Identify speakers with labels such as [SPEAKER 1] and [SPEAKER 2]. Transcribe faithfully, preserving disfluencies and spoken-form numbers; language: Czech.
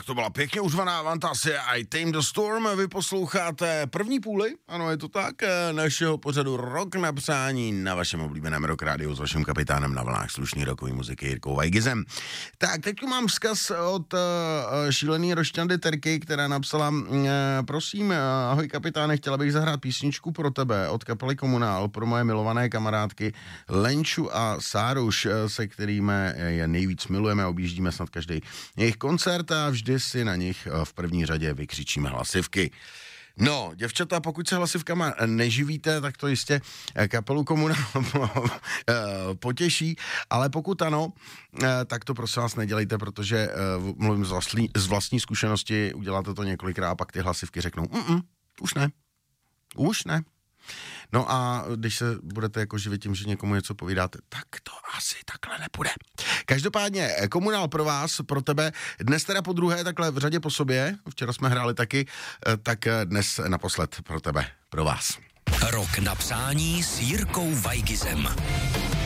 [SPEAKER 1] to byla pěkně užvaná Fantasie I Tame the Storm. Vy posloucháte první půli, ano, je to tak, našeho pořadu Rok na přání na vašem oblíbeném Rock rádiu s vaším kapitánem na vlnách slušný rokový muziky Jirkou Vajgizem. Tak, teď tu mám vzkaz od uh, šílený Rošťandy Terky, která napsala, uh, prosím, uh, ahoj kapitáne, chtěla bych zahrát písničku pro tebe od kapely Komunál, pro moje milované kamarádky Lenču a Sáruš, se kterými je nejvíc milujeme, objíždíme snad každý jejich koncert a vždy si na nich v první řadě vykřičíme hlasivky. No, děvčata, pokud se hlasivkama neživíte, tak to jistě kapelu Komunál potěší, ale pokud ano, tak to prosím vás nedělejte, protože mluvím z vlastní, z vlastní zkušenosti, uděláte to několikrát a pak ty hlasivky řeknou, mm, už ne, už ne. No a když se budete jako živit tím, že někomu něco povídáte, tak to asi takhle nepůjde. Každopádně Komunál pro vás, pro tebe, dnes teda po druhé takhle v řadě po sobě, včera jsme hráli taky, tak dnes naposled pro tebe, pro vás.
[SPEAKER 2] Rok na přání s Jirkou Vajgizem.